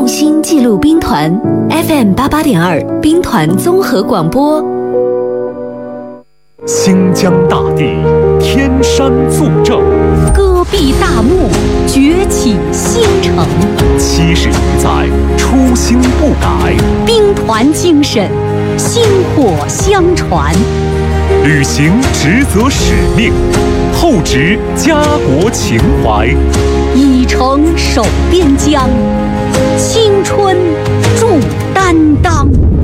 心记录兵团 FM88.2 兵团综合广播。 新疆大地，天山作证， 戈壁大漠，崛起新城。 70余载，初心不改， 兵团精神，薪火相传。 履行职责使命，厚植家国情怀， 以诚守边疆，青春铸担当。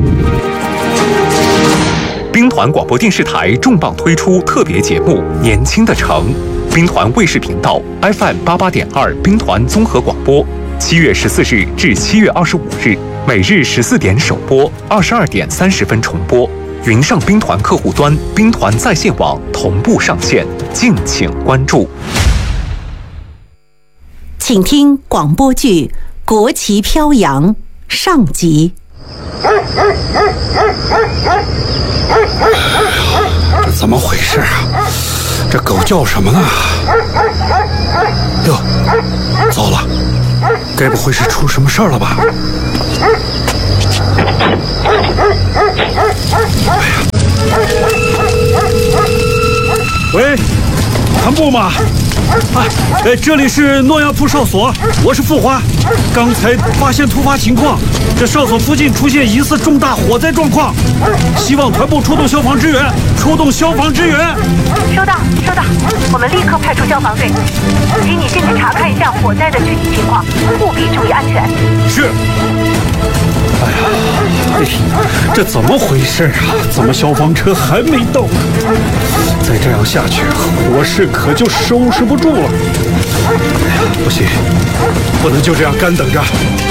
兵团广播电视台重磅推出特别节目《年轻的城》，兵团卫视频道 FM88.2 兵团综合广播，7月14日至7月25日，每日14点首播，22点30分重播。云上兵团客户端、兵团在线网同步上线，敬请关注。 请听广播剧《国旗飘扬》上集。 怎么回事啊？这狗叫什么呢？哟，糟了，该不会是出什么事儿了吧？喂，团部吗？这里是诺亚铺哨所，我是富华。刚才发现突发情况，这哨所附近出现疑似重大火灾状况，希望团部出动消防支援。收到， 我们立刻派出消防队，请你进去查看一下火灾的具体情况，务必注意安全。 是。这怎么回事啊？怎么消防车还没到呢？再这样下去，火势可就收拾不住了。不行，不能就这样干等着。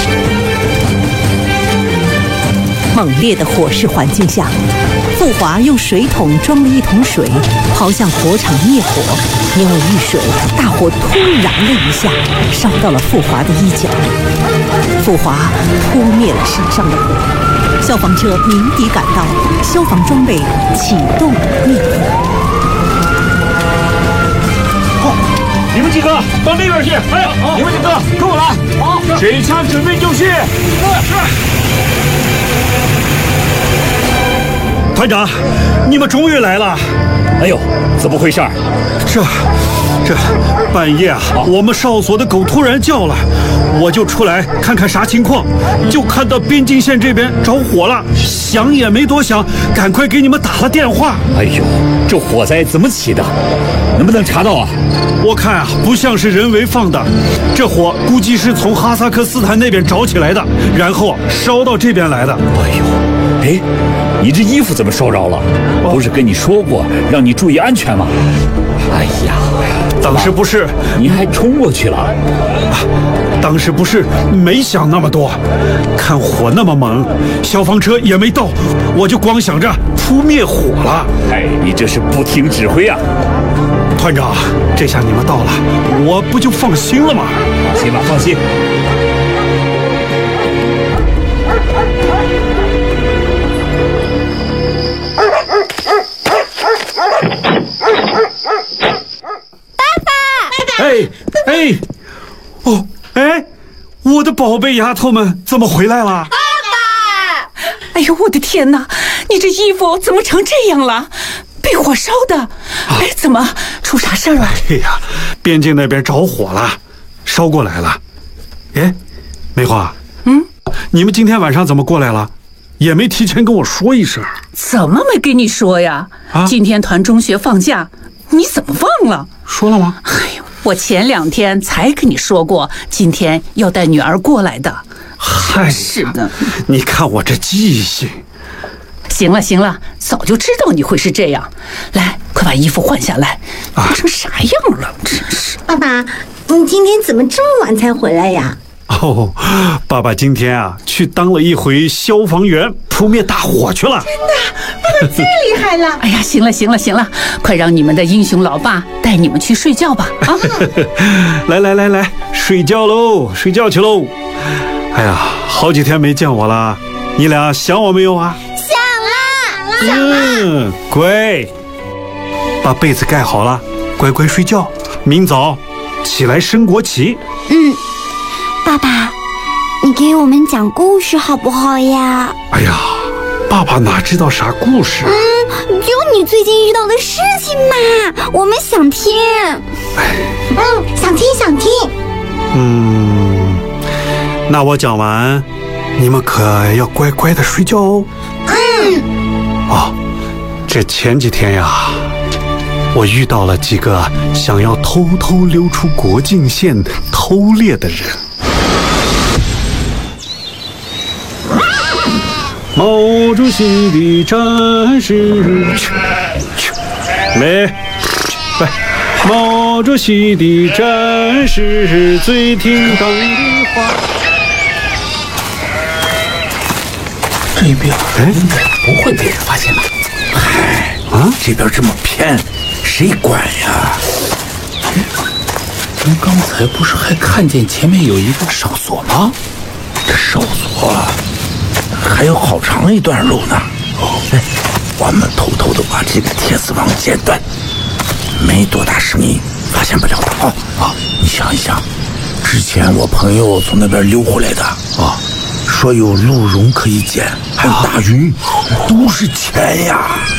猛烈的火势环境下，富华用水桶装了一桶水，跑向火场灭火。因为遇水，大火突然的一下烧到了富华的衣角。富华扑灭了身上的火，消防车鸣笛赶到，消防装备启动灭火。 你们几个到那边去！你们几个跟我来！好，水枪准备就绪。 团长，你们终于来了！ 哎呦，怎么回事？这半夜啊，我们哨所的狗突然叫了，我就出来看看啥情况，就看到边境线这边着火了，想也没多想，赶快给你们打了电话。 哎呦，这火灾怎么起的？能不能查到啊？ 我看啊，不像是人为放的，这火估计是从哈萨克斯坦那边着起来的，然后烧到这边来的。 哎呦，你这衣服怎么烧着了？不是跟你说过让你注意安全吗？哎呀， 当时不是你还冲过去了？ 当时不是没想那么多，看火那么猛，消防车也没到，我就光想着扑灭火了。 哎，你这是不听指挥啊！ 团长，这下你们到了，我不就放心了吗？ 放心吧，放心。 我的宝贝丫头们怎么回来了？ 爸爸！哎呦，我的天哪！你这衣服怎么成这样了？被火烧的？哎，怎么出啥事儿了？ 哎呀，边境那边着火了，烧过来了。哎，梅花，你们今天晚上怎么过来了？也没提前跟我说一声。 怎么没跟你说呀？今天团中学放假，你怎么忘了？ 说了吗？ 哎呦，我前2天才跟你说过，今天要带女儿过来的。 嗨， 是的， 你看我这记性。 行了，早就知道你会是这样。来，快把衣服换下来，化成啥样了？真是。 爸爸，你今天怎么这么晚才回来呀？ 哦，爸爸今天啊去当了一回消防员，扑灭大火去了。 真的，爸爸最厉害了。 哎呀，行了，快让你们的英雄老爸带你们去睡觉吧。啊， 来，睡觉喽，睡觉去喽。哎呀，好几天没见我了，你俩想我没有啊？ 想了。 乖，把被子盖好了，乖乖睡觉，明早起来升国旗。 爸爸， 你给我们讲故事好不好呀？ 哎呀，爸爸哪知道啥故事？ 就你最近遇到的事情嘛，我们想听。 想听想听。 那我讲完，你们可要乖乖的睡觉哦。这前几天呀，我遇到了几个想要偷偷溜出国境线偷猎的人。毛主席的战士，毛主席的战士最听党的话。 这边不会被人发现吧？这边这么偏，谁管呀？咱刚才不是还看见前面有一个哨所吗？这哨所还有好长一段路呢。我们偷偷的把这个铁丝网剪断，没多大声音，发现不了的你想一想，之前我朋友从那边溜回来的说有鹿茸可以捡，还有大鱼，都是钱呀。